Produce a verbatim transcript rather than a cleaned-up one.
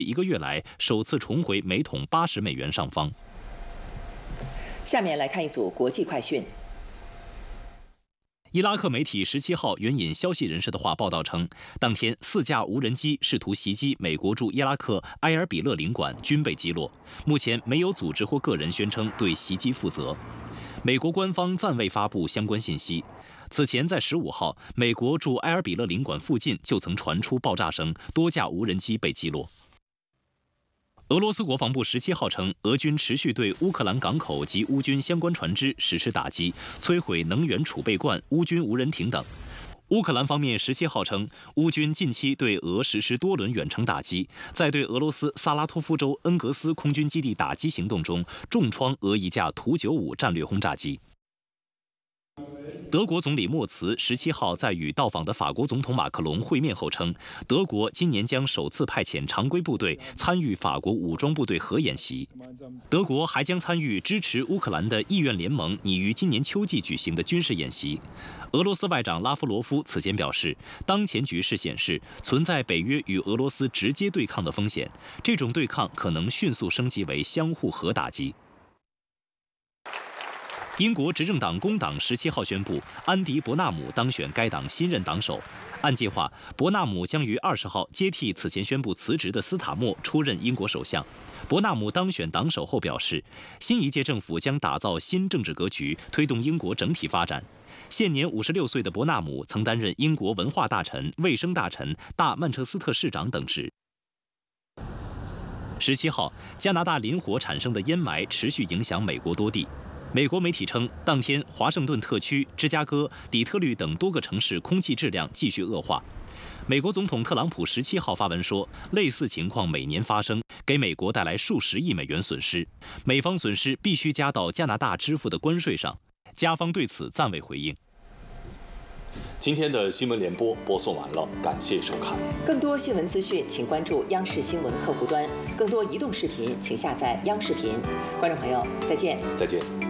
一个月来首次重回每桶八十美元上方。 下面来看一组国际快讯。 伊拉克媒体十七号援引消息人士的话报道称，当天四架无人机试图袭击美国驻伊拉克埃尔比勒领馆，均被击落。目前没有组织或个人宣称对袭击负责。美国官方暂未发布相关信息。此前在十五号，美国驻埃尔比勒领馆附近就曾传出爆炸声，多架无人机被击落。俄罗斯国防部十七号称，俄军持续对乌克兰港口及乌军相关船只实施打击，摧毁能源储备罐、乌军无人艇等。乌克兰方面十七号称，乌军近期对俄实施多轮远程打击，在对俄罗斯萨拉托夫州恩格斯空军基地打击行动中，重创俄一架图九五战略轰炸机。德国总理默茨十七号在与到访的法国总统马克龙会面后称，德国今年将首次派遣常规部队参与法国武装部队核演习。德国还将参与支持乌克兰的意愿联盟拟于今年秋季举行的军事演习。俄罗斯外长拉夫罗夫此前表示，当前局势显示存在北约与俄罗斯直接对抗的风险，这种对抗可能迅速升级为相互核打击。英国执政党工党十七号宣布，安迪·伯纳姆当选该党新任党首。按计划，伯纳姆将于二十号接替此前宣布辞职的斯塔默出任英国首相。伯纳姆当选党首后表示，新一届政府将打造新政治格局，推动英国整体发展。现年五十六岁的伯纳姆曾担任英国文化大臣、卫生大臣、大曼彻斯特市长等职。十七号，加拿大林火产生的烟霾持续影响美国多地。美国媒体称，当天华盛顿特区、芝加哥、底特律等多个城市空气质量继续恶化。美国总统特朗普十七号发文说，类似情况每年发生，给美国带来数十亿美元损失，美方损失必须加到加拿大支付的关税上。加方对此暂未回应。 今天的新闻联播播送完了，感谢收看。 更多新闻资讯，请关注央视新闻客户端；更多移动视频，请下载央视频。观众朋友，再见。 再见。